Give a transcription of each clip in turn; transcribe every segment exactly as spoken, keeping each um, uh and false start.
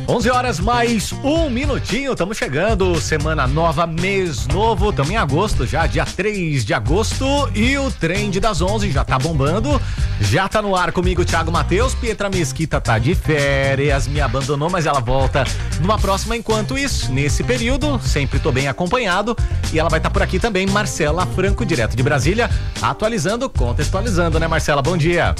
onze horas mais um minutinho, estamos chegando, semana nova, mês novo, estamos em agosto já, dia três de agosto, e o Trend das onze já tá bombando, já tá no ar comigo, Thiago Matheus. Pietra Mesquita tá de férias, me abandonou, mas ela volta numa próxima. Enquanto isso, nesse período, sempre tô bem acompanhado, e ela vai estar tá por aqui também, Marcela Franco, direto de Brasília, atualizando, contextualizando, né, Marcela? Bom dia.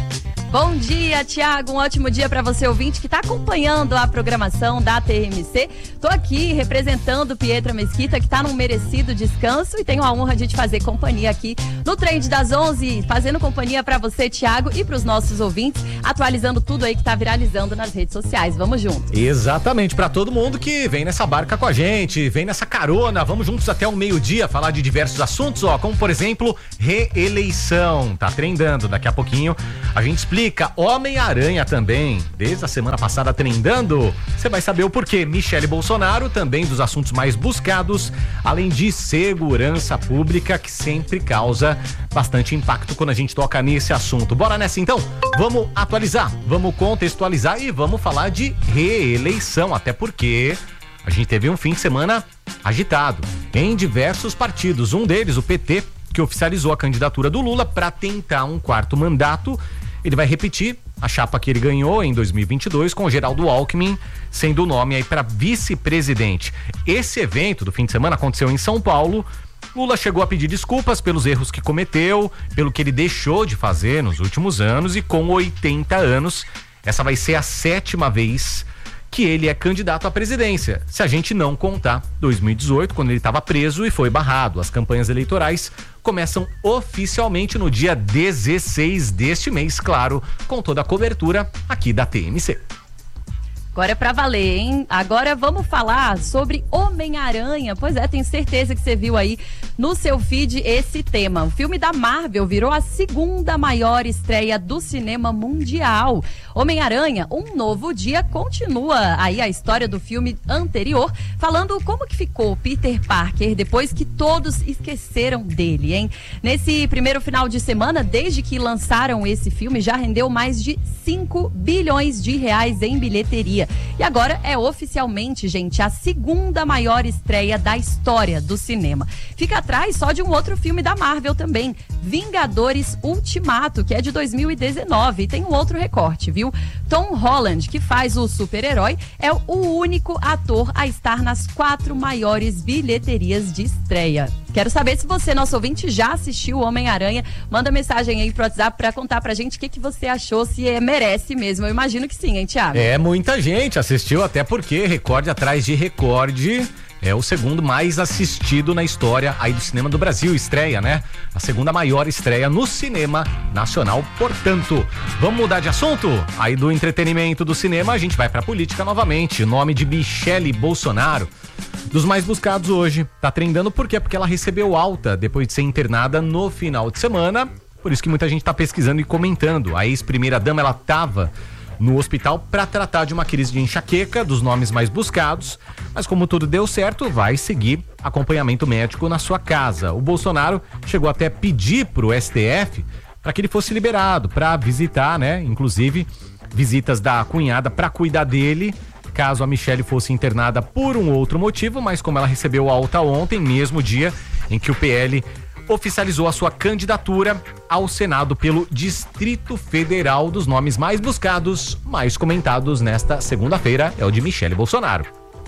Bom dia, Thiago, um ótimo dia para você, ouvinte, que está acompanhando a programação da T M C. Tô aqui representando Pietra Mesquita, que está num merecido descanso, e tenho a honra de te fazer companhia aqui no Trend das onze, fazendo companhia para você, Thiago, e para os nossos ouvintes, atualizando tudo aí que tá viralizando nas redes sociais. Vamos juntos. Exatamente, para todo mundo que vem nessa barca com a gente, vem nessa carona, vamos juntos até o meio-dia falar de diversos assuntos, ó, como por exemplo, reeleição. Tá trendando, daqui a pouquinho a gente explica. Homem-Aranha também, desde a semana passada trendando. Você vai saber o porquê. Michele Bolsonaro, também dos assuntos mais buscados, além de segurança pública, que sempre causa bastante impacto quando a gente toca nesse assunto. Bora nessa então? Vamos atualizar, vamos contextualizar e vamos falar de reeleição, até porque a gente teve um fim de semana agitado em diversos partidos. Um deles, o P T, que oficializou a candidatura do Lula para tentar um quarto mandato. Ele vai repetir a chapa que ele ganhou em dois mil e vinte e dois com o Geraldo Alckmin sendo o nome aí para vice-presidente. Esse evento do fim de semana aconteceu em São Paulo. Lula chegou a pedir desculpas pelos erros que cometeu, pelo que ele deixou de fazer nos últimos anos, e com oitenta anos, essa vai ser a sétima vez que ele é candidato à presidência, se a gente não contar dois mil e dezoito, quando ele estava preso e foi barrado. As campanhas eleitorais começam oficialmente no dia dezesseis deste mês, claro, com toda a cobertura aqui da T M C. Agora é pra valer, hein? Agora vamos falar sobre Homem-Aranha. Pois é, tenho certeza que você viu aí no seu feed esse tema. O filme da Marvel virou a segunda maior estreia do cinema mundial. Homem-Aranha, Um Novo Dia, continua aí a história do filme anterior, falando como que ficou Peter Parker depois que todos esqueceram dele, hein? Nesse primeiro final de semana, desde que lançaram esse filme, já rendeu mais de cinco bilhões de reais em bilheteria. E agora é oficialmente, gente, a segunda maior estreia da história do cinema. Fica atrás só de um outro filme da Marvel também, Vingadores Ultimato, que é de dois mil e dezenove, e tem um outro recorte, viu? Tom Holland, que faz o super-herói, é o único ator a estar nas quatro maiores bilheterias de estreia. Quero saber se você, nosso ouvinte, já assistiu Homem-Aranha. Manda mensagem aí pro WhatsApp pra contar pra gente o que, que você achou, se é, merece mesmo. Eu imagino que sim, hein, Thiago? É, muita gente assistiu, até porque recorde atrás de recorde. É o segundo mais assistido na história aí do cinema do Brasil, estreia, né? A segunda maior estreia no cinema nacional, portanto. Vamos mudar de assunto? Aí do entretenimento do cinema, a gente vai pra política novamente. O nome de Michele Bolsonaro, dos mais buscados hoje, tá trendando por quê? Porque ela recebeu alta depois de ser internada no final de semana, por isso que muita gente tá pesquisando e comentando. A ex-primeira-dama, ela tava no hospital para tratar de uma crise de enxaqueca, dos nomes mais buscados, mas como tudo deu certo, vai seguir acompanhamento médico na sua casa. O Bolsonaro chegou até a pedir pro S T F para que ele fosse liberado, para visitar, né, inclusive visitas da cunhada para cuidar dele, caso a Michele fosse internada por um outro motivo, mas como ela recebeu alta ontem, mesmo dia em que o P L oficializou a sua candidatura ao Senado pelo Distrito Federal, dos nomes mais buscados, mais comentados nesta segunda-feira, é o de Michele Bolsonaro.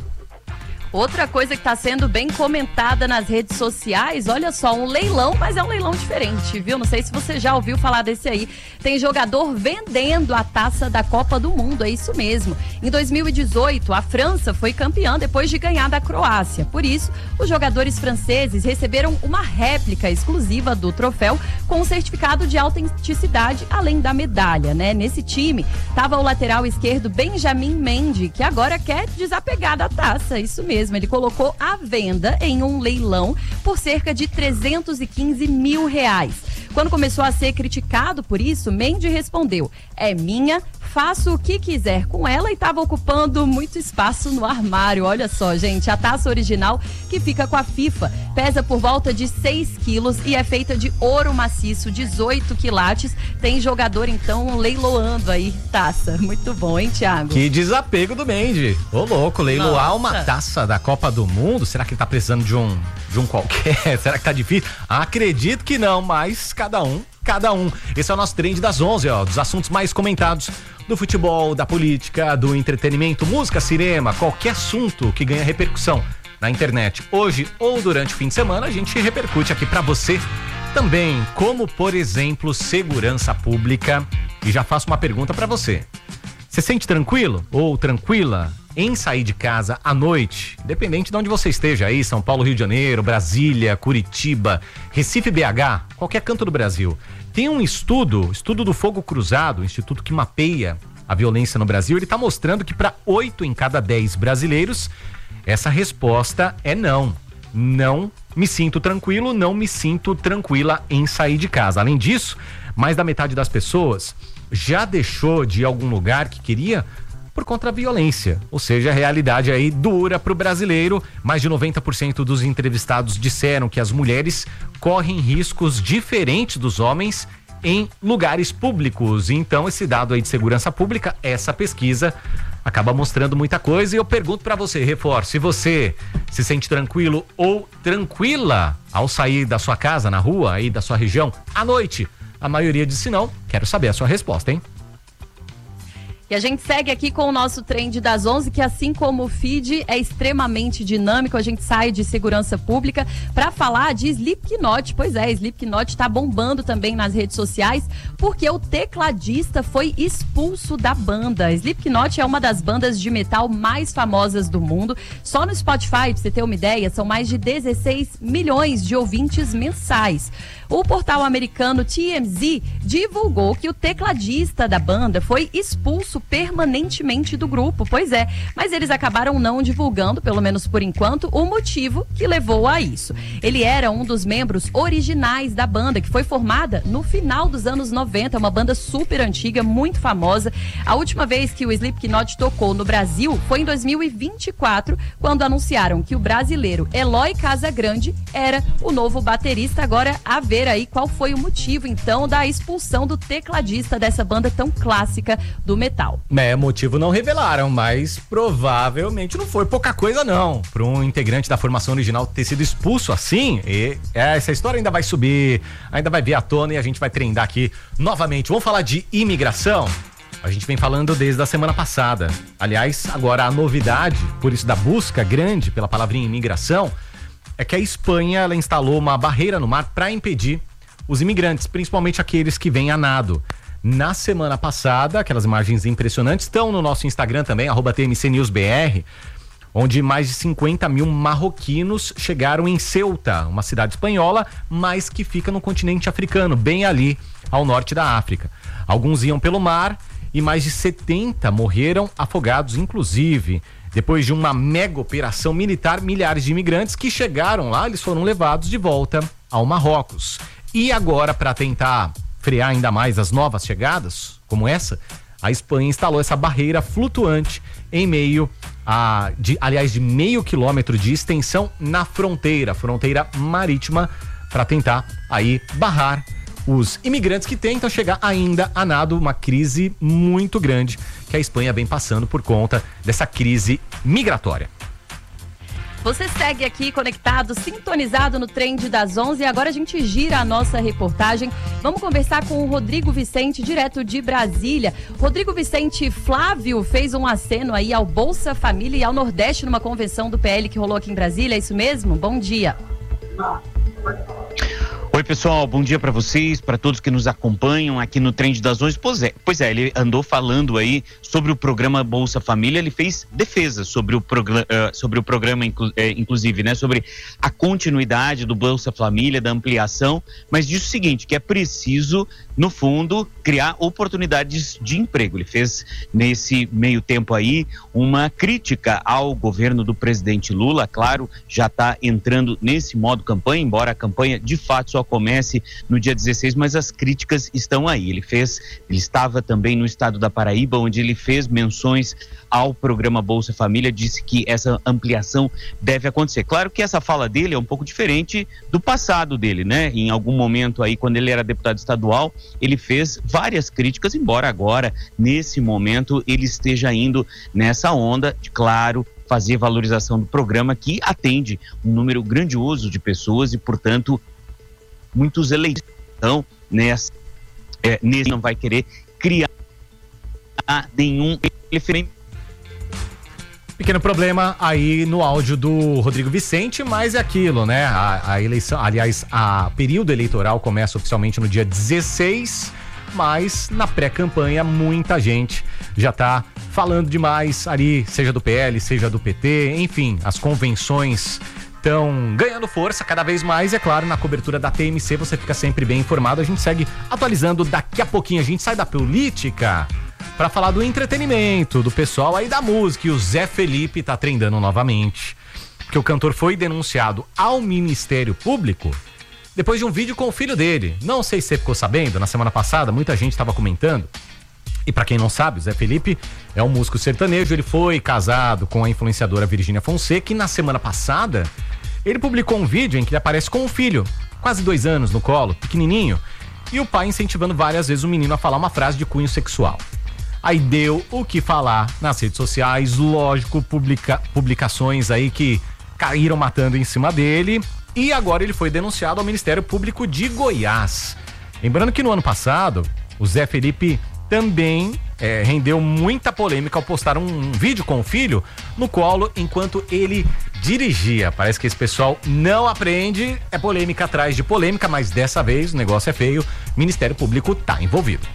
Outra coisa que está sendo bem comentada nas redes sociais, olha só, um leilão, mas é um leilão diferente, viu? Não sei se você já ouviu falar desse aí. Tem jogador vendendo a taça da Copa do Mundo, é isso mesmo. Em dois mil e dezoito, a França foi campeã depois de ganhar da Croácia. Por isso, os jogadores franceses receberam uma réplica exclusiva do troféu com um certificado de autenticidade, além da medalha, né? Nesse time, estava o lateral esquerdo Benjamin Mendy, que agora quer desapegar da taça, isso mesmo. Ele colocou à venda em um leilão por cerca de trezentos e quinze mil reais. Quando começou a ser criticado por isso, Mendy respondeu: é minha, faço o que quiser com ela e estava ocupando muito espaço no armário. Olha só, gente, a taça original que fica com a FIFA pesa por volta de seis quilos e é feita de ouro maciço, dezoito quilates. Tem jogador, então, leiloando aí taça. Muito bom, hein, Thiago? Que desapego do Mendy. Ô, louco, leiloar Nossa. uma taça da Copa do Mundo? Será que ele tá precisando de um, de um qualquer? Será que tá difícil? Acredito que não, mas cada um, cada um. Esse é o nosso trend das onze, ó, dos assuntos mais comentados do futebol, da política, do entretenimento, música, cinema, qualquer assunto que ganha repercussão na internet. Hoje ou durante o fim de semana, a gente repercute aqui pra você também, como, por exemplo, segurança pública. E já faço uma pergunta pra você. Você sente tranquilo ou tranquila em sair de casa à noite, independente de onde você esteja aí, São Paulo, Rio de Janeiro, Brasília, Curitiba, Recife, B H, qualquer canto do Brasil? Tem um estudo, estudo do Fogo Cruzado, instituto que mapeia a violência no Brasil, ele está mostrando que para oito em cada dez brasileiros, essa resposta é não. Não me sinto tranquilo, não me sinto tranquila em sair de casa. Além disso, mais da metade das pessoas já deixou de ir a algum lugar que queria por conta da violência, ou seja, a realidade aí dura pro brasileiro. Mais de noventa por cento dos entrevistados disseram que as mulheres correm riscos diferentes dos homens em lugares públicos. Então, esse dado aí de segurança pública, essa pesquisa acaba mostrando muita coisa. E eu pergunto pra você, reforço, se você se sente tranquilo ou tranquila ao sair da sua casa, na rua, aí da sua região, à noite. A maioria disse não. Quero saber a sua resposta, hein? E a gente segue aqui com o nosso trend das onze, que assim como o feed é extremamente dinâmico, a gente sai de segurança pública para falar de Slipknot. Pois é, Slipknot está bombando também nas redes sociais, porque o tecladista foi expulso da banda. Slipknot é uma das bandas de metal mais famosas do mundo. Só no Spotify, pra você ter uma ideia, são mais de dezesseis milhões de ouvintes mensais. O portal americano T M Z divulgou que o tecladista da banda foi expulso permanentemente do grupo. Pois é, mas eles acabaram não divulgando, pelo menos por enquanto, o motivo que levou a isso. Ele era um dos membros originais da banda, que foi formada no final dos anos noventa, uma banda super antiga, muito famosa. A última vez que o Slipknot tocou no Brasil foi em dois mil e vinte e quatro, quando anunciaram que o brasileiro Eloy Casagrande era o novo baterista. Agora, a ver aí qual foi o motivo, então, da expulsão do tecladista dessa banda tão clássica do metal. É, motivo não revelaram, mas provavelmente não foi pouca coisa não, para um integrante da formação original ter sido expulso assim. E essa história ainda vai subir, ainda vai vir à tona e a gente vai trendar aqui novamente. Vamos falar de imigração? A gente vem falando desde a semana passada. Aliás, agora a novidade, por isso da busca grande pela palavrinha imigração, é que a Espanha ela instalou uma barreira no mar para impedir os imigrantes, principalmente aqueles que vêm a nado. Na semana passada, aquelas imagens impressionantes estão no nosso Instagram também, arroba T M C News B R, onde mais de cinquenta mil marroquinos chegaram em Ceuta, uma cidade espanhola, mas que fica no continente africano, bem ali ao norte da África. Alguns iam pelo mar e mais de setenta morreram afogados, inclusive. Depois de uma mega operação militar, milhares de imigrantes que chegaram lá, eles foram levados de volta ao Marrocos. E agora, para tentar frear ainda mais as novas chegadas, como essa, a Espanha instalou essa barreira flutuante em meio a, de, aliás, de meio quilômetro de extensão na fronteira, fronteira marítima, para tentar aí barrar os imigrantes que tentam chegar ainda a nado, uma crise muito grande que a Espanha vem passando por conta dessa crise migratória. Você segue aqui conectado, sintonizado no Trend das onze, e agora a gente gira a nossa reportagem. Vamos conversar com o Rodrigo Vicente, direto de Brasília. Rodrigo Vicente, Flávio fez um aceno aí ao Bolsa Família e ao Nordeste numa convenção do P L que rolou aqui em Brasília, é isso mesmo? Bom dia. Oi, pessoal, bom dia para vocês, para todos que nos acompanham aqui no Trend das onze. Pois é, pois é, ele andou falando aí sobre o programa Bolsa Família, ele fez defesa sobre o, programa, uh, sobre o programa, inclu, eh, inclusive, né, sobre a continuidade do Bolsa Família, da ampliação, mas disse o seguinte, que é preciso, no fundo, criar oportunidades de emprego. Ele fez, nesse meio tempo aí, uma crítica ao governo do presidente Lula, claro, já está entrando nesse modo campanha, embora a campanha de fato só comece no dia dezesseis, mas as críticas estão aí. Ele fez, ele estava também no estado da Paraíba, onde ele fez menções ao programa Bolsa Família, disse que essa ampliação deve acontecer. Claro que essa fala dele é um pouco diferente do passado dele, né? Em algum momento aí, quando ele era deputado estadual, ele fez várias críticas, embora agora, nesse momento, ele esteja indo nessa onda de, claro, fazer valorização do programa que atende um número grandioso de pessoas e, portanto, muitos eleitores. Então, nessa, é, nesse não vai querer criar nenhum referendo. Pequeno problema aí no áudio do Rodrigo Vicente, mas é aquilo, né? A, a eleição, aliás, a período eleitoral começa oficialmente no dia dezesseis, mas na pré-campanha muita gente já tá falando demais ali, seja do P L, seja do P T, enfim, as convenções estão ganhando força cada vez mais, e é claro, na cobertura da T M C você fica sempre bem informado, a gente segue atualizando daqui a pouquinho, a gente sai da política para falar do entretenimento, do pessoal aí da música, e o Zé Felipe tá trendando novamente, porque o cantor foi denunciado ao Ministério Público depois de um vídeo com o filho dele. Não sei se você ficou sabendo, na semana passada muita gente estava comentando, e para quem não sabe, o Zé Felipe é um músico sertanejo, ele foi casado com a influenciadora Virgínia Fonseca, e na semana passada ele publicou um vídeo em que ele aparece com um filho, quase dois anos no colo, pequenininho, e o pai incentivando várias vezes o menino a falar uma frase de cunho sexual. Aí deu o que falar nas redes sociais, lógico, publica, publicações aí que caíram matando em cima dele, e agora ele foi denunciado ao Ministério Público de Goiás. Lembrando que no ano passado, o Zé Felipe também é, rendeu muita polêmica ao postar um, um vídeo com o filho no colo enquanto ele dirigia. Parece que esse pessoal não aprende, é polêmica atrás de polêmica, mas dessa vez o negócio é feio, o Ministério Público tá envolvido.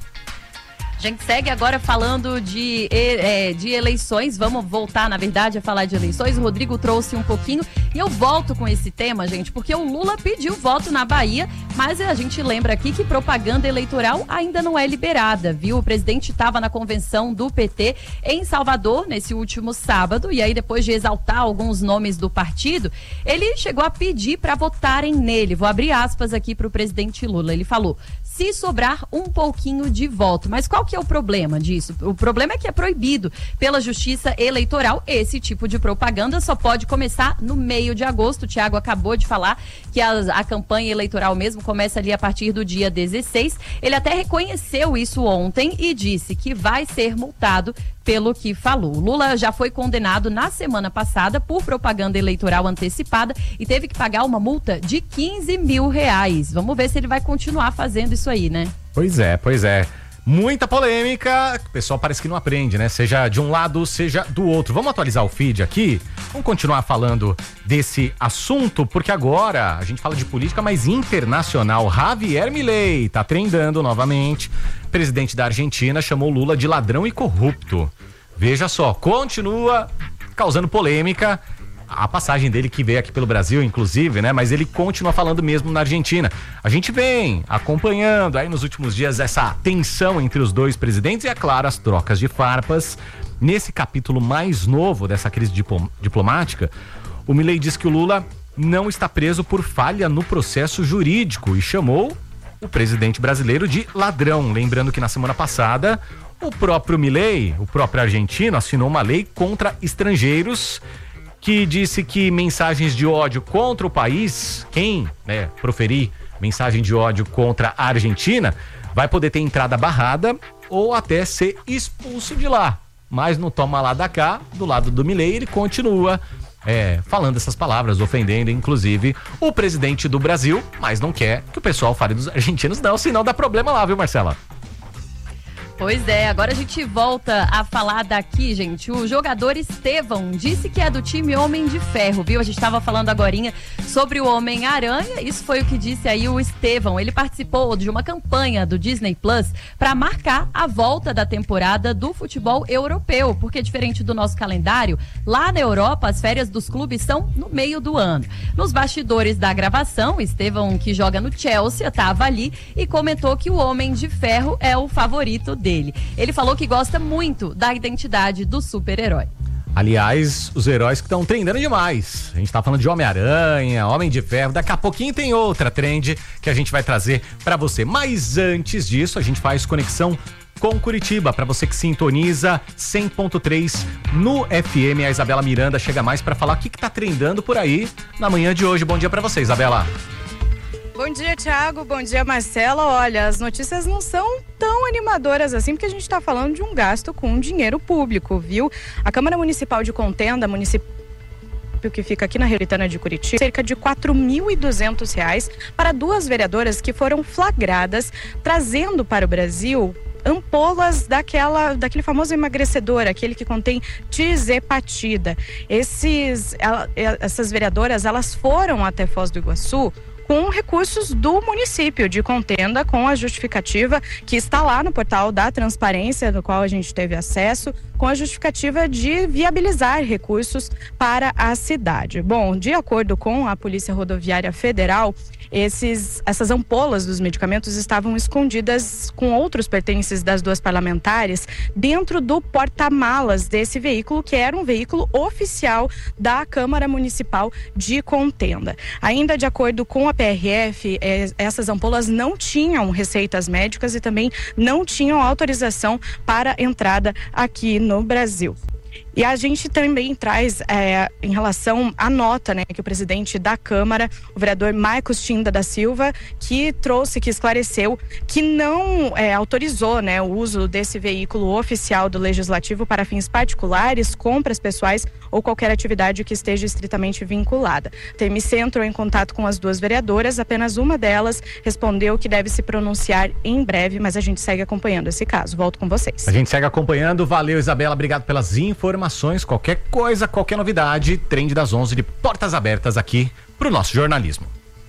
A gente segue agora falando de, é, de eleições, vamos voltar, na verdade, a falar de eleições. O Rodrigo trouxe um pouquinho e eu volto com esse tema, gente, porque o Lula pediu voto na Bahia, mas a gente lembra aqui que propaganda eleitoral ainda não é liberada, viu? O presidente estava na convenção do P T em Salvador nesse último sábado, e aí depois de exaltar alguns nomes do partido, ele chegou a pedir para votarem nele. Vou abrir aspas aqui para o presidente Lula. Ele falou: se sobrar um pouquinho de voto. Mas qual que é o problema disso? O problema é que é proibido pela Justiça Eleitoral. Esse tipo de propaganda só pode começar no meio de agosto. O Thiago acabou de falar que a, a campanha eleitoral mesmo começa ali a partir do dia dezesseis. Ele até reconheceu isso ontem e disse que vai ser multado pelo que falou. Lula já foi condenado na semana passada por propaganda eleitoral antecipada e teve que pagar uma multa de quinze mil reais. Vamos ver se ele vai continuar fazendo isso aí, né? Pois é, pois é. Muita polêmica, o pessoal parece que não aprende, né? Seja de um lado, seja do outro. Vamos atualizar o feed aqui? Vamos continuar falando desse assunto, porque agora a gente fala de política, mas internacional. Javier Milei tá trendando novamente. O presidente da Argentina chamou Lula de ladrão e corrupto. Veja só, continua causando polêmica a passagem dele que veio aqui pelo Brasil, inclusive, né? Mas ele continua falando mesmo na Argentina. A gente vem acompanhando aí nos últimos dias essa tensão entre os dois presidentes e, é claro, as trocas de farpas. Nesse capítulo mais novo dessa crise diplomática, o Milei diz que o Lula não está preso por falha no processo jurídico e chamou o presidente brasileiro de ladrão. Lembrando que na semana passada, o próprio Milei, o próprio argentino, assinou uma lei contra estrangeiros que disse que mensagens de ódio contra o país, quem, né, proferir mensagem de ódio contra a Argentina, vai poder ter entrada barrada ou até ser expulso de lá. Mas no toma lá da cá, do lado do Milei, ele continua é, falando essas palavras, ofendendo inclusive o presidente do Brasil, mas não quer que o pessoal fale dos argentinos não, senão dá problema lá, viu, Marcela? Pois é, agora a gente volta a falar daqui, gente. O jogador Estevão disse que é do time Homem de Ferro, viu? A gente estava falando agorinha sobre o Homem-Aranha, isso foi o que disse aí o Estevão. Ele participou de uma campanha do Disney Plus para marcar a volta da temporada do futebol europeu, porque diferente do nosso calendário, lá na Europa as férias dos clubes são no meio do ano. Nos bastidores da gravação, o Estevão, que joga no Chelsea, estava ali e comentou que o Homem de Ferro é o favorito dele. Ele falou que gosta muito da identidade do super-herói. Aliás, os heróis que estão trendando demais. A gente tá falando de Homem-Aranha, Homem de Ferro. Daqui a pouquinho tem outra trend que a gente vai trazer pra você. Mas antes disso, a gente faz conexão com Curitiba, para você que sintoniza cem ponto três no F M. A Isabela Miranda chega mais para falar o que, que tá trendando por aí na manhã de hoje. Bom dia para você, Isabela. Bom dia, Thiago. Bom dia, Marcela. Olha, as notícias não são tão animadoras assim, porque a gente está falando de um gasto com dinheiro público, viu? A Câmara Municipal de Contenda, município que fica aqui na Realitana de Curitiba, cerca de quatro mil e duzentos reais para duas vereadoras que foram flagradas trazendo para o Brasil ampolas daquela, daquele famoso emagrecedor, aquele que contém tizepatida. Esses, ela, essas vereadoras, elas foram até Foz do Iguaçu com recursos do município de Contenda, com a justificativa que está lá no portal da transparência, no qual a gente teve acesso, com a justificativa de viabilizar recursos para a cidade. Bom, de acordo com a Polícia Rodoviária Federal, esses, essas ampolas dos medicamentos estavam escondidas com outros pertences das duas parlamentares dentro do porta-malas desse veículo, que era um veículo oficial da Câmara Municipal de Contenda. Ainda de acordo com a P R F, eh, essas ampolas não tinham receitas médicas e também não tinham autorização para entrada aqui no Brasil. E a gente também traz é, em relação à nota, né, que o presidente da Câmara, o vereador Marcos Tinda da Silva, que trouxe, que esclareceu que não é, autorizou, né, o uso desse veículo oficial do Legislativo para fins particulares, compras pessoais ou qualquer atividade que esteja estritamente vinculada. A T M C entrou em contato com as duas vereadoras, apenas uma delas respondeu que deve se pronunciar em breve, mas a gente segue acompanhando esse caso. Volto com vocês. A gente segue acompanhando. Valeu, Isabela. Obrigado pelas informações. Qualquer coisa, qualquer novidade, Trend das onze de portas abertas aqui pro nosso jornalismo.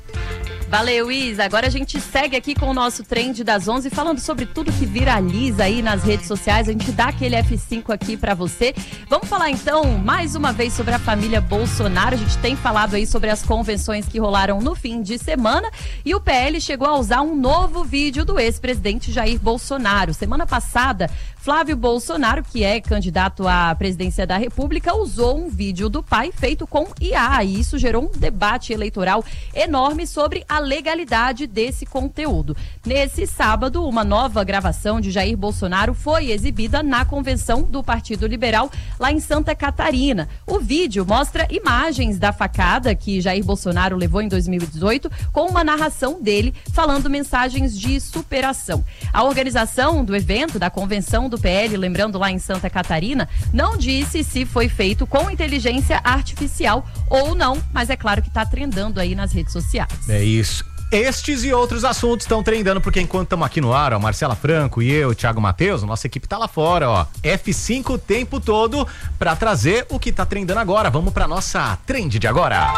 Valeu, Isa. Agora a gente segue aqui com o nosso Trend das onze, falando sobre tudo que viraliza aí nas redes sociais. A gente dá aquele F cinco aqui pra você. Vamos falar então mais uma vez sobre a família Bolsonaro. A gente tem falado aí sobre as convenções que rolaram no fim de semana e o P L chegou a usar um novo vídeo do ex-presidente Jair Bolsonaro. Semana passada, Flávio Bolsonaro, que é candidato à presidência da República, usou um vídeo do pai feito com I A e isso gerou um debate eleitoral enorme sobre a legalidade desse conteúdo. Nesse sábado, uma nova gravação de Jair Bolsonaro foi exibida na convenção do Partido Liberal lá em Santa Catarina. O vídeo mostra imagens da facada que Jair Bolsonaro levou em dois mil e dezoito com uma narração dele falando mensagens de superação. A organização do evento, da convenção do P L, lembrando lá em Santa Catarina, não disse se foi feito com inteligência artificial ou não, mas é claro que está trendando aí nas redes sociais. É isso. Estes e outros assuntos estão trendando, porque enquanto estamos aqui no ar, ó, Marcela Franco e eu, Thiago Matheus, nossa equipe tá lá fora, ó, F cinco o tempo todo para trazer o que tá trendando agora. Vamos para nossa trend de agora.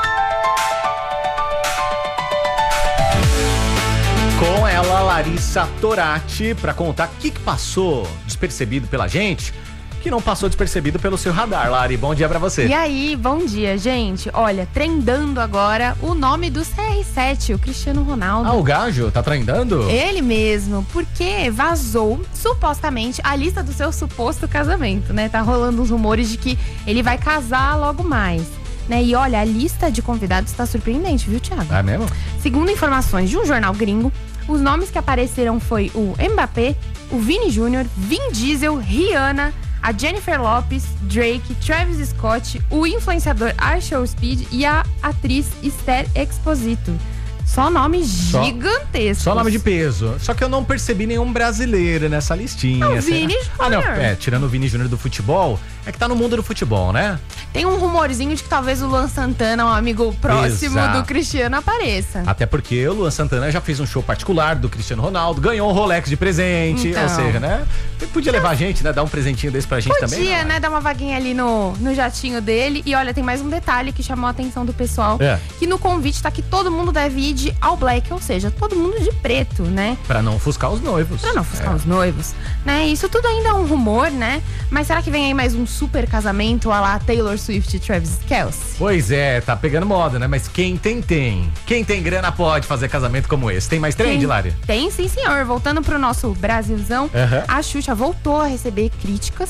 Com ela, Larissa Torati, para contar o que, que passou despercebido pela gente, que não passou despercebido pelo seu radar. Lari, bom dia pra você. E aí, bom dia, gente. Olha, trendando agora o nome do C R sete, o Cristiano Ronaldo. Ah, o gajo tá trendando? Ele mesmo, porque vazou, supostamente, a lista do seu suposto casamento, né? Tá rolando os rumores de que ele vai casar logo mais. Né? E olha, a lista de convidados tá surpreendente, viu, Thiago? É mesmo? Segundo informações de um jornal gringo, os nomes que apareceram foi o Mbappé, o Vini Júnior, Vin Diesel, Rihanna, a Jennifer Lopez, Drake, Travis Scott, o influenciador Arshel Speed e a atriz Esther Exposito. Só nomes só, gigantescos. Só nome de peso. Só que eu não percebi nenhum brasileiro nessa listinha. O Vini Júnior. Ah, não. É, tirando o Vini Júnior do futebol, é que tá no mundo do futebol, né? Tem um rumorzinho de que talvez o Luan Santana, um amigo próximo Exato. do Cristiano, apareça. Até porque o Luan Santana já fez um show particular do Cristiano Ronaldo, ganhou um Rolex de presente, então. ou seja, né? Podia levar a gente, né? Dar um presentinho desse pra gente Podia, também. Podia, né? Dar uma vaguinha ali no, no jatinho dele. E olha, tem mais um detalhe que chamou a atenção do pessoal. É. Que no convite tá que todo mundo deve ir de all black, ou seja, todo mundo de preto, né? Pra não ofuscar os noivos. Pra não ofuscar é. os noivos, né? Isso tudo ainda é um rumor, né? Mas será que vem aí mais um super casamento a lá Taylor Swift e Travis Kelce? Pois é, tá pegando moda, né? Mas quem tem, tem. Quem tem grana pode fazer casamento como esse. Tem mais trend, Lari? Tem, sim, senhor. Voltando pro nosso Brasilzão, uhum. a Xuxa voltou a receber críticas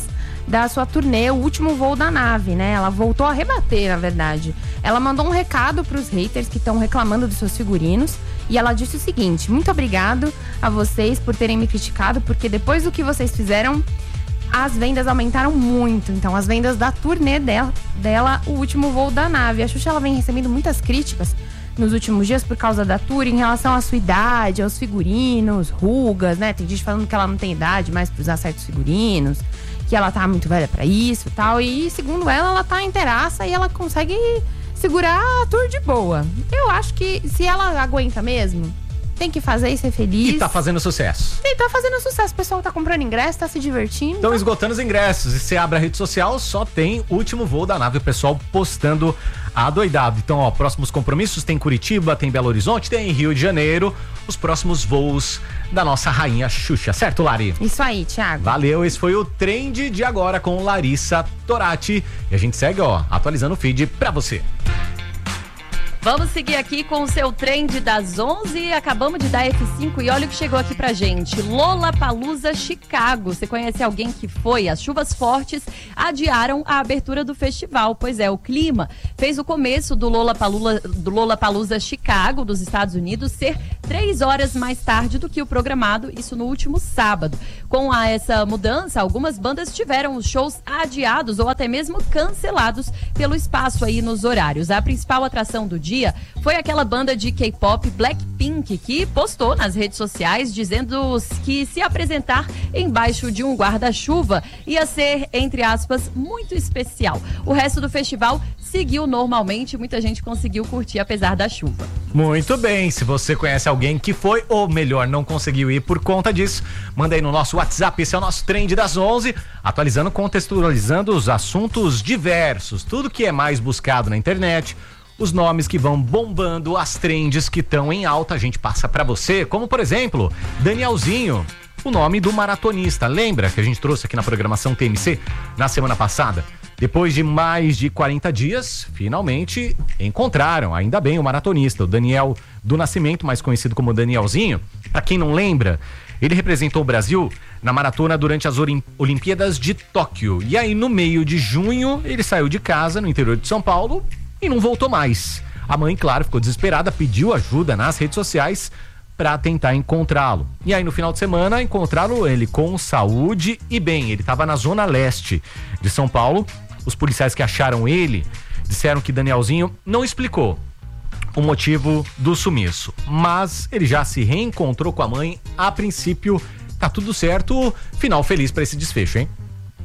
da sua turnê, o último voo da nave, né? Ela voltou a rebater, na verdade. Ela mandou um recado pros haters que estão reclamando dos seus figurinos. E ela disse o seguinte: muito obrigado a vocês por terem me criticado, porque depois do que vocês fizeram, as vendas aumentaram muito. Então, as vendas da turnê dela, dela o último voo da nave. A Xuxa, ela vem recebendo muitas críticas nos últimos dias por causa da tour em relação à sua idade, aos figurinos, rugas, né? Tem gente falando que ela não tem idade mais pra usar certos figurinos, que ela tá muito velha pra isso e tal. E, segundo ela, ela tá inteiraça e ela consegue segurar a tour de boa. Eu acho que se ela aguenta mesmo, tem que fazer e ser feliz. E tá fazendo sucesso. E tá fazendo sucesso. O pessoal tá comprando ingresso, tá se divertindo. Estão esgotando os ingressos. E você abre a rede social, só tem o último voo da nave. O pessoal postando adoidado. Então, ó, próximos compromissos tem Curitiba, tem Belo Horizonte, tem Rio de Janeiro. Os próximos voos da nossa rainha Xuxa. Certo, Lari? Isso aí, Thiago. Valeu. Esse foi o Trend de agora com Larissa Torati. E a gente segue, ó, atualizando o feed pra você. Vamos seguir aqui com o seu trend das onze. Acabamos de dar F cinco e olha o que chegou aqui pra gente. Lollapalooza Chicago. Você conhece alguém que foi? As chuvas fortes adiaram a abertura do festival. Pois é, o clima fez o começo do Lollapalooza, do Lollapalooza Chicago, dos Estados Unidos, ser três horas mais tarde do que o programado, isso no último sábado. Com a, essa mudança, algumas bandas tiveram os shows adiados ou até mesmo cancelados pelo espaço aí nos horários. A principal atração do dia foi aquela banda de K-pop Blackpink, que postou nas redes sociais dizendo que se apresentar embaixo de um guarda-chuva ia ser, entre aspas, muito especial. O resto do festival seguiu normalmente, muita gente conseguiu curtir apesar da chuva. Muito bem, se você conhece alguém que foi, ou melhor, não conseguiu ir por conta disso, manda aí no nosso WhatsApp, esse é o nosso Trend das onze, atualizando, contextualizando os assuntos diversos, tudo que é mais buscado na internet, os nomes que vão bombando, as trends que estão em alta, a gente passa pra você, como por exemplo, Danielzinho, o nome do maratonista. Lembra que a gente trouxe aqui na programação T M C na semana passada? Depois de mais de quarenta dias, finalmente encontraram, ainda bem, o maratonista, o Daniel do Nascimento, mais conhecido como Danielzinho. Pra quem não lembra, ele representou o Brasil na maratona durante as Olimpíadas de Tóquio. E aí, no meio de junho, ele saiu de casa, no interior de São Paulo, e não voltou mais. A mãe, claro, ficou desesperada, pediu ajuda nas redes sociais para tentar encontrá-lo. E aí no final de semana encontraram ele com saúde e bem. Ele estava na zona leste de São Paulo. Os policiais que acharam ele disseram que Danielzinho não explicou o motivo do sumiço, mas ele já se reencontrou com a mãe. A princípio tá tudo certo. Final feliz para esse desfecho, hein?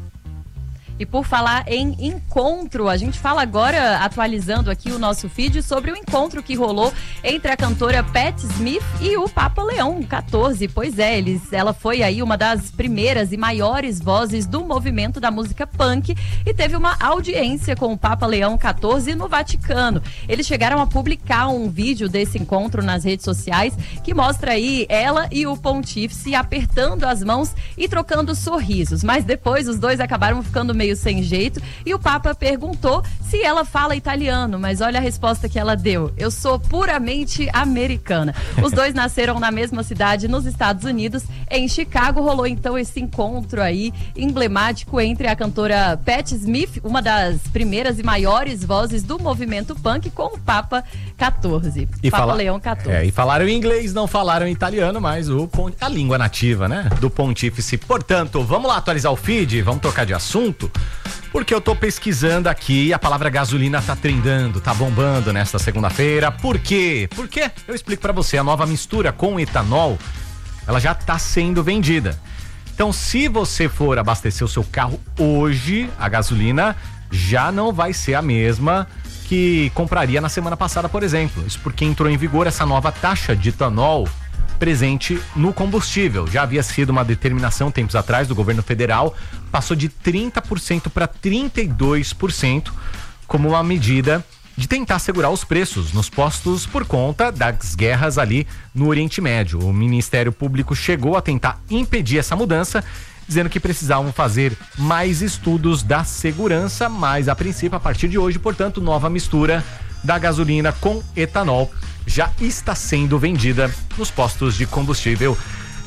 E por falar em encontro, a gente fala agora, atualizando aqui o nosso feed, sobre o encontro que rolou entre a cantora Patti Smith e o Papa Leão quatorze. Pois é, eles, ela foi aí uma das primeiras e maiores vozes do movimento da música punk e teve uma audiência com o Papa Leão quatorze no Vaticano. Eles chegaram a publicar um vídeo desse encontro nas redes sociais que mostra aí ela e o pontífice apertando as mãos e trocando sorrisos. Mas depois os dois acabaram ficando meio sem jeito e o Papa perguntou se ela fala italiano, mas olha a resposta que ela deu: eu sou puramente americana. Os dois nasceram na mesma cidade nos Estados Unidos. Em Chicago rolou então esse encontro aí emblemático entre a cantora Patti Smith, uma das primeiras e maiores vozes do movimento punk, com o Papa quatorze. E Papa fala... Leão quatorze. É, e falaram em inglês, não falaram em italiano, mas o pon... a língua nativa, né, do pontífice. Portanto, vamos lá atualizar o feed, vamos trocar de assunto. Porque eu tô pesquisando aqui e a palavra gasolina tá trendando, tá bombando nesta segunda-feira. Por quê? Porque eu explico pra você, a nova mistura com etanol, ela já tá sendo vendida. Então, se você for abastecer o seu carro hoje, a gasolina já não vai ser a mesma que compraria na semana passada, por exemplo. Isso porque entrou em vigor essa nova taxa de etanol presente no combustível. Já havia sido uma determinação tempos atrás do governo federal, passou de trinta por cento para trinta e dois por cento como uma medida de tentar segurar os preços nos postos por conta das guerras ali no Oriente Médio. O Ministério Público chegou a tentar impedir essa mudança, dizendo que precisavam fazer mais estudos da segurança, mas a princípio, a partir de hoje, portanto, nova mistura da gasolina com etanol já está sendo vendida nos postos de combustível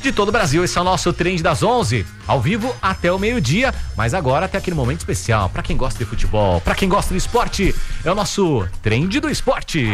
de todo o Brasil. Esse é o nosso Trend das onze, ao vivo até o meio-dia, mas agora até aquele momento especial para quem gosta de futebol, para quem gosta de esporte, é o nosso Trend do Esporte.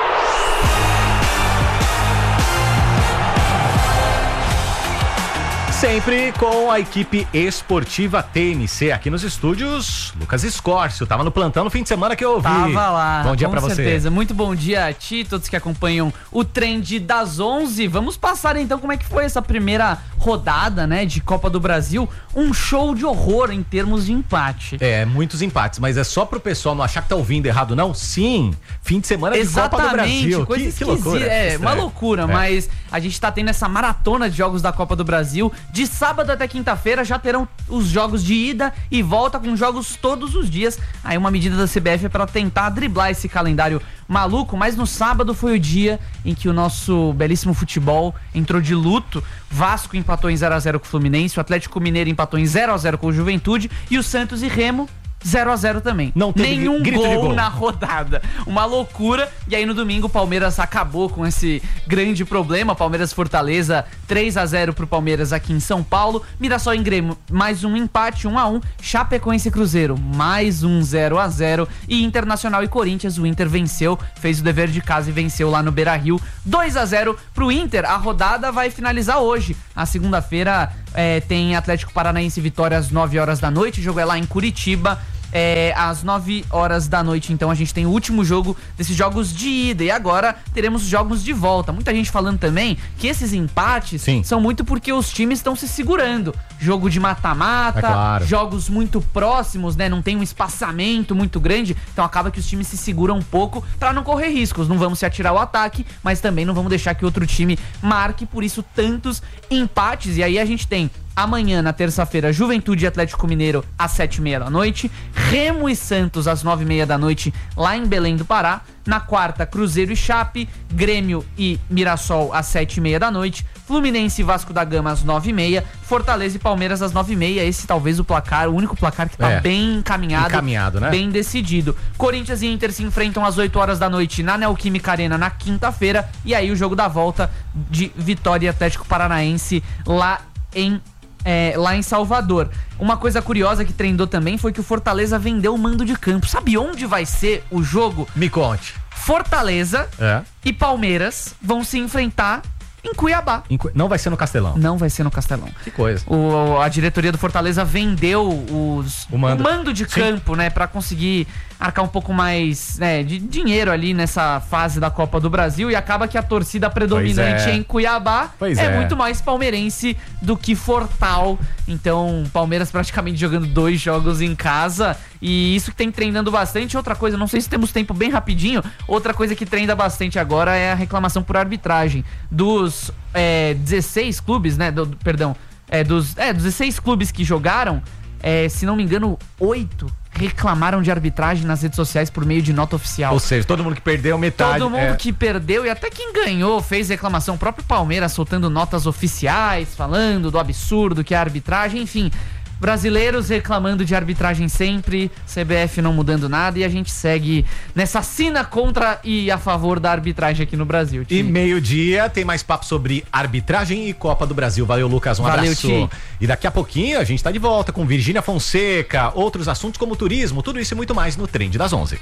Sempre com a equipe esportiva T M C aqui nos estúdios. Lucas Escórcio, tava no plantão no fim de semana que eu ouvi. Tava lá. Bom dia pra você. Com certeza. Muito bom dia a ti, todos que acompanham o Trend das onze. Vamos passar então como é que foi essa primeira rodada, né, de Copa do Brasil. Um show de horror em termos de empate. É, muitos empates, mas é só pro pessoal não achar que tá ouvindo errado, não? Sim, fim de semana de Exatamente, Copa do Brasil. Coisa que, que loucura. É, uma loucura, é. Mas a gente tá tendo essa maratona de jogos da Copa do Brasil. De sábado até quinta-feira já terão os jogos de ida e volta com jogos todos os dias. Aí uma medida da C B F é pra tentar driblar esse calendário maluco, mas no sábado foi o dia em que o nosso belíssimo futebol entrou de luto. Vasco empatou em zero a zero com o Fluminense, o Atlético Mineiro empatou em zero a zero com o Juventude e o Santos e Remo zero a zero também. Não teve nenhum grito de gol, gol na rodada. Uma loucura. E aí no domingo o Palmeiras acabou com esse grande problema. Palmeiras Fortaleza três a zero pro Palmeiras aqui em São Paulo. Mirassol em Grêmio, mais um empate, um a um. Chapecoense e Cruzeiro, mais um zero a zero. E Internacional e Corinthians, o Inter venceu, fez o dever de casa e venceu lá no Beira-Rio, dois a zero pro Inter. A rodada vai finalizar hoje. A segunda-feira é, tem Atlético Paranaense e Vitória às nove horas da noite. O jogo é lá em Curitiba. É, às nove horas da noite, então a gente tem o último jogo desses jogos de ida e agora teremos jogos de volta. Muita gente falando também que esses empates Sim. são muito porque os times estão se segurando. Jogo de mata-mata, é claro. Jogos muito próximos, né? Não tem um espaçamento muito grande, então acaba que os times se seguram um pouco pra não correr riscos. Não vamos se atirar ao ataque, mas também não vamos deixar que outro time marque, por isso tantos empates. E aí a gente tem amanhã, na terça-feira, Juventude e Atlético Mineiro às sete e meia da noite. Remo e Santos às nove e meia da noite, lá em Belém do Pará. Na quarta, Cruzeiro e Chape. Grêmio e Mirassol às sete e meia da noite. Fluminense e Vasco da Gama às nove e meia. Fortaleza e Palmeiras às nove e meia. Esse talvez o placar, o único placar que tá é. bem encaminhado. Encaminhado, né? Bem decidido. Corinthians e Inter se enfrentam às oito horas da noite na Neoquímica Arena na quinta-feira. E aí o jogo da volta de Vitória e Atlético Paranaense lá em É, lá em Salvador. Uma coisa curiosa que trendou também foi que o Fortaleza vendeu o mando de campo. Sabe onde vai ser o jogo? Me conte. Fortaleza é. e Palmeiras vão se enfrentar em Cuiabá. Em Cu... Não vai ser no Castelão. Não vai ser no Castelão. Que coisa. O, a diretoria do Fortaleza vendeu os, o, mando. o mando de Sim. campo, né? Pra conseguir arcar um pouco mais, né, de dinheiro ali nessa fase da Copa do Brasil. E acaba que a torcida predominante é. em Cuiabá pois é, é muito mais palmeirense do que Fortal. Então, Palmeiras praticamente jogando dois jogos em casa. E isso que tem treinando bastante. Outra coisa, não sei se temos tempo bem rapidinho. Outra coisa que treina bastante agora é a reclamação por arbitragem. Dos é, dezesseis clubes, né? Do, do, perdão. É, dos é, dezesseis clubes que jogaram, é, se não me engano, oito reclamaram de arbitragem nas redes sociais por meio de nota oficial. Ou seja, todo mundo que perdeu metade. Todo mundo é. que perdeu e até quem ganhou fez reclamação. O próprio Palmeiras soltando notas oficiais, falando do absurdo que é a arbitragem, enfim. Brasileiros reclamando de arbitragem sempre, C B F não mudando nada e a gente segue nessa sina contra e a favor da arbitragem aqui no Brasil. Ti. E meio-dia tem mais papo sobre arbitragem e Copa do Brasil. Valeu, Lucas, um Valeu, abraço. Ti. E daqui a pouquinho a gente tá de volta com Virgínia Fonseca, outros assuntos como turismo, tudo isso e muito mais no Trend das onze.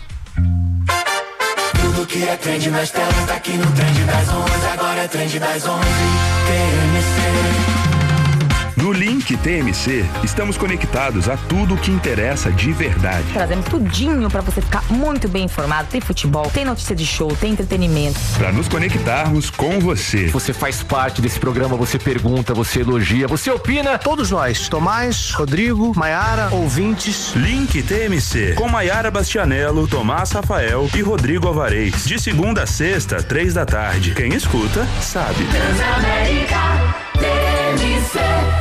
Tudo que é trend nas telas tá aqui no Trend das onze, agora é Trend das onze, T M C. No Link T M C, estamos conectados a tudo o que interessa de verdade. Trazemos tudinho pra você ficar muito bem informado. Tem futebol, tem notícia de show, tem entretenimento. Pra nos conectarmos com você. Você faz parte desse programa, você pergunta, você elogia, você opina. Todos nós, Tomás, Rodrigo, Maiara, ouvintes. Link T M C, com Maiara Bastianello, Tomás Rafael e Rodrigo Alvarez. De segunda a sexta, três da tarde. Quem escuta, sabe. Transamérica T M C.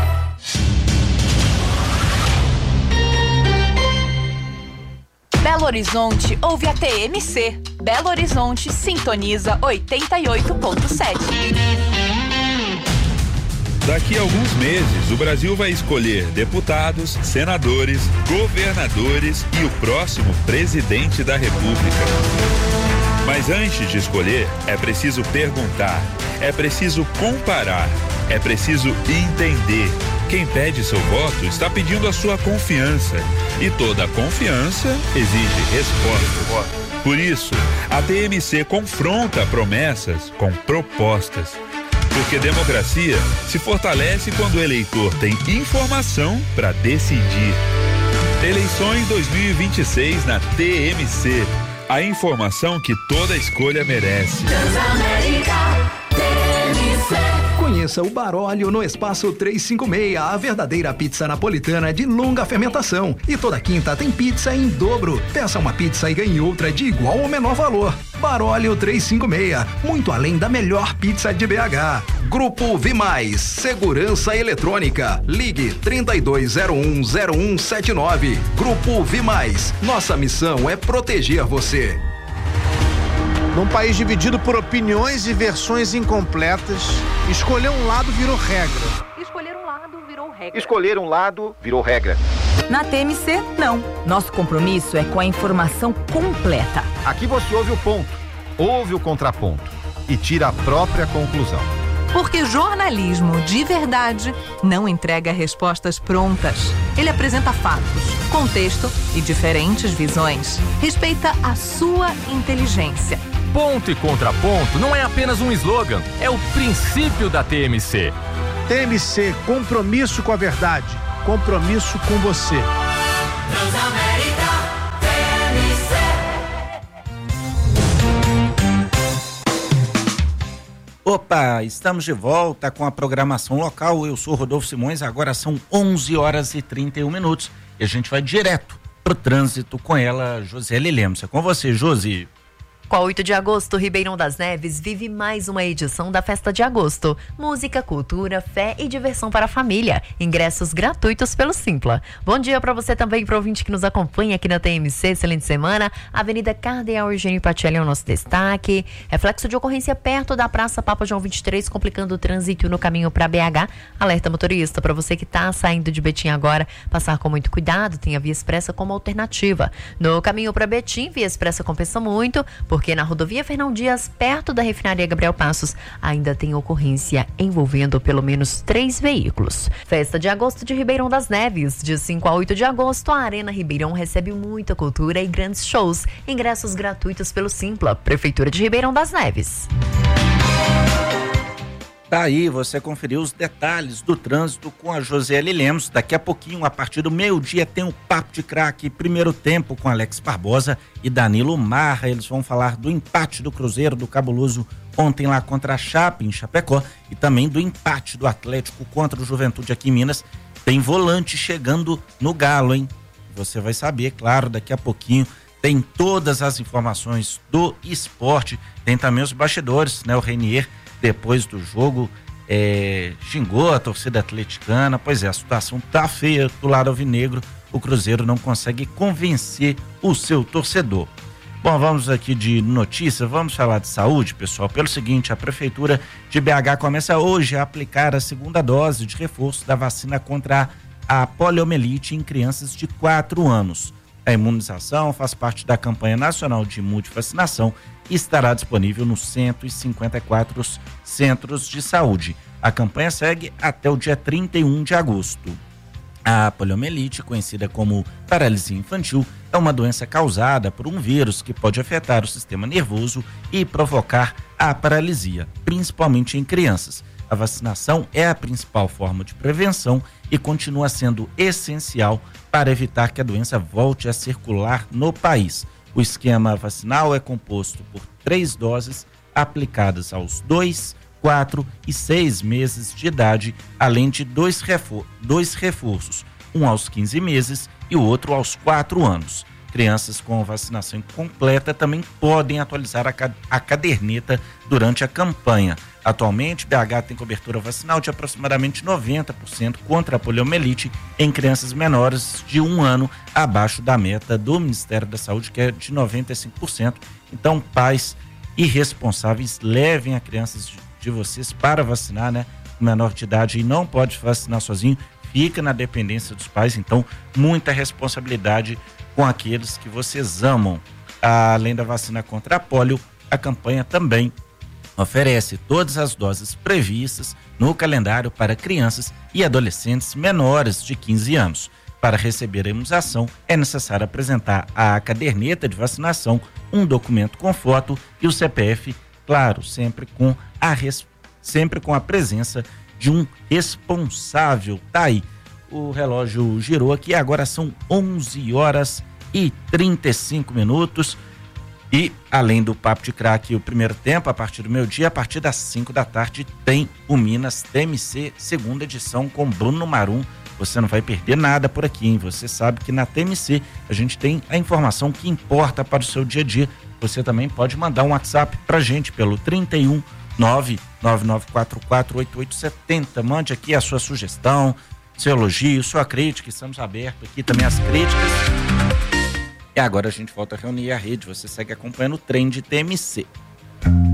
Belo Horizonte ouve a T M C. Belo Horizonte sintoniza oitenta e oito ponto sete. Daqui a alguns meses, o Brasil vai escolher deputados, senadores, governadores e o próximo presidente da República. Mas antes de escolher, é preciso perguntar, é preciso comparar. É preciso entender. Quem pede seu voto está pedindo a sua confiança. E toda confiança exige resposta. Por isso, a T M C confronta promessas com propostas. Porque democracia se fortalece quando o eleitor tem informação para decidir. Eleições dois mil e vinte e seis na T M C. A informação que toda escolha merece. Conheça o Baróleo no Espaço trezentos e cinquenta e seis, a verdadeira pizza napolitana de longa fermentação. E toda quinta tem pizza em dobro. Peça uma pizza e ganhe outra de igual ou menor valor. Baróleo trezentos e cinquenta e seis, muito além da melhor pizza de B H. Grupo V Mais, Segurança Eletrônica. Ligue trinta e dois zero um zero um sete nove. Grupo V Mais, nossa missão é proteger você. Num país dividido por opiniões e versões incompletas, escolher um lado virou regra. Escolher um lado virou regra. Escolher um lado virou regra. Na T M C, não. Nosso compromisso é com a informação completa. Aqui você ouve o ponto, ouve o contraponto e tira a própria conclusão. Porque jornalismo de verdade não entrega respostas prontas. Ele apresenta fatos, contexto e diferentes visões. Respeita a sua inteligência. Ponto e contraponto não é apenas um slogan, é o princípio da T M C. T M C, compromisso com a verdade, compromisso com você. Transamérica, T M C. Opa, estamos de volta com a programação local. Eu sou Rodolfo Simões, agora são onze horas e trinta e um minutos e a gente vai direto pro trânsito com ela, Josiele Lemos. É com você, Josi. Com a oito de agosto, Ribeirão das Neves vive mais uma edição da Festa de Agosto. Música, cultura, fé e diversão para a família. Ingressos gratuitos pelo Simpla. Bom dia para você também, pro ouvinte que nos acompanha aqui na T M C. Excelente semana. Avenida Cardeal Eugênio Patelli é o nosso destaque. Reflexo de ocorrência perto da Praça Papa João vinte e três, complicando o trânsito no caminho para B H. Alerta motorista, para você que está saindo de Betim agora, passar com muito cuidado. Tem a Via Expressa como alternativa. No caminho para Betim, Via Expressa compensa muito, porque na rodovia Fernão Dias, perto da refinaria Gabriel Passos, ainda tem ocorrência envolvendo pelo menos três veículos. Festa de Agosto de Ribeirão das Neves. De cinco a oito de agosto, a Arena Ribeirão recebe muita cultura e grandes shows. Ingressos gratuitos pelo Simpla, Prefeitura de Ribeirão das Neves. Tá aí, você conferiu os detalhes do trânsito com a Josiele Lemos. Daqui a pouquinho, a partir do meio-dia, tem o Papo de Craque, primeiro tempo com Alex Barbosa e Danilo Marra. Eles vão falar do empate do Cruzeiro, do Cabuloso, ontem lá contra a Chape, em Chapecó, e também do empate do Atlético contra o Juventude aqui em Minas. Tem volante chegando no Galo, hein? Você vai saber, claro, daqui a pouquinho. Tem todas as informações do esporte, tem também os bastidores, né? O Renier, depois do jogo, é, xingou a torcida atleticana. Pois é, a situação tá feia do lado alvinegro. O Cruzeiro não consegue convencer o seu torcedor. Bom, vamos aqui de notícia, vamos falar de saúde, pessoal. Pelo seguinte, a Prefeitura de B H começa hoje a aplicar a segunda dose de reforço da vacina contra a poliomielite em crianças de quatro anos. A imunização faz parte da campanha nacional de multivacinação e estará disponível nos cento e cinquenta e quatro centros de saúde. A campanha segue até o dia trinta e um de agosto. A poliomielite, conhecida como paralisia infantil, é uma doença causada por um vírus que pode afetar o sistema nervoso e provocar a paralisia, principalmente em crianças. A vacinação é a principal forma de prevenção e continua sendo essencial para evitar que a doença volte a circular no país. O esquema vacinal é composto por três doses aplicadas aos dois, quatro e seis meses de idade, além de dois, refor- dois reforços, um aos quinze meses e o outro aos quatro anos. Crianças com vacinação completa também podem atualizar a, ca- a caderneta durante a campanha. Atualmente, B H tem cobertura vacinal de aproximadamente noventa por cento contra a poliomielite em crianças menores de um ano, abaixo da meta do Ministério da Saúde, que é de noventa e cinco por cento. Então, pais e responsáveis, levem as crianças de, de vocês para vacinar, né? O menor de idade e não pode vacinar sozinho, fica na dependência dos pais. Então, muita responsabilidade com aqueles que vocês amam. Além da vacina contra a polio, a campanha também oferece todas as doses previstas no calendário para crianças e adolescentes menores de quinze anos. Para receber a imunização, é necessário apresentar a caderneta de vacinação, um documento com foto e o C P F, claro, sempre com a, res... sempre com a presença de um responsável. Tá aí, o relógio girou aqui, agora são onze horas e trinta e cinco minutos. E, além do Papo de Craque, o primeiro tempo, a partir do meio-dia, a partir das cinco da tarde, tem o Minas T M C, segunda edição, com Bruno Marum. Você não vai perder nada por aqui, hein? Você sabe que na T M C a gente tem a informação que importa para o seu dia a dia. Você também pode mandar um WhatsApp pra gente pelo trinta e um, nove nove nove quatro quatro, oito oito sete zero. Mande aqui a sua sugestão, seu elogio, sua crítica. Estamos abertos aqui também às críticas. E agora a gente volta a reunir a rede. Você segue acompanhando o Trem de T M C.